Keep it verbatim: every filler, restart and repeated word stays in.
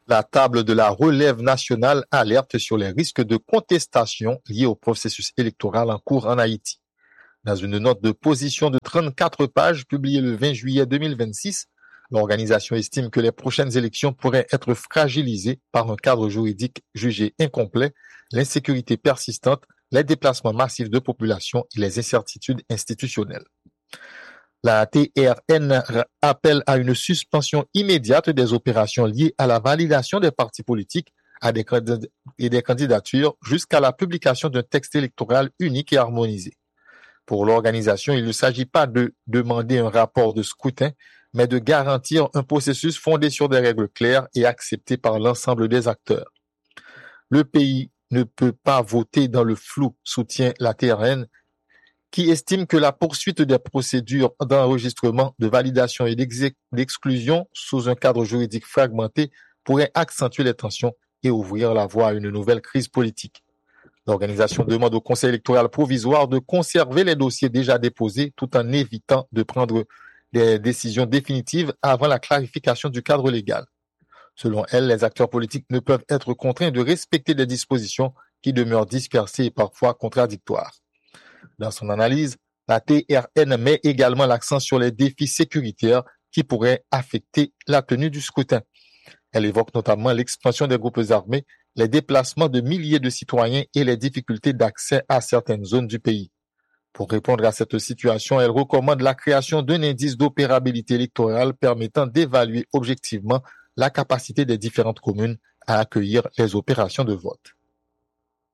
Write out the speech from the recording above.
La table de la relève nationale alerte sur les risques de contestation liés au processus électoral en cours en Haïti. Dans une note de position de trente-quatre pages publiée le vingt juillet deux mille vingt-six, l'organisation estime que les prochaines élections pourraient être fragilisées par un cadre juridique jugé incomplet, l'insécurité persistante, les déplacements massifs de population et les incertitudes institutionnelles. La T R N appelle à une suspension immédiate des opérations liées à la validation des partis politiques à des et des candidatures jusqu'à la publication d'un texte électoral unique et harmonisé. Pour l'organisation, il ne s'agit pas de demander un rapport de scrutin, mais de garantir un processus fondé sur des règles claires et acceptées par l'ensemble des acteurs. Le pays ne peut pas voter dans le flou, soutient la T R N, qui estime que la poursuite des procédures d'enregistrement, de validation et d'exclusion sous un cadre juridique fragmenté pourrait accentuer les tensions et ouvrir la voie à une nouvelle crise politique. L'organisation demande au Conseil électoral provisoire de conserver les dossiers déjà déposés tout en évitant de prendre des décisions définitives avant la clarification du cadre légal. Selon elle, les acteurs politiques ne peuvent être contraints de respecter des dispositions qui demeurent dispersées et parfois contradictoires. Dans son analyse, la T R N met également l'accent sur les défis sécuritaires qui pourraient affecter la tenue du scrutin. Elle évoque notamment l'expansion des groupes armés, les déplacements de milliers de citoyens et les difficultés d'accès à certaines zones du pays. Pour répondre à cette situation, elle recommande la création d'un indice d'opérabilité électorale permettant d'évaluer objectivement la capacité des différentes communes à accueillir les opérations de vote.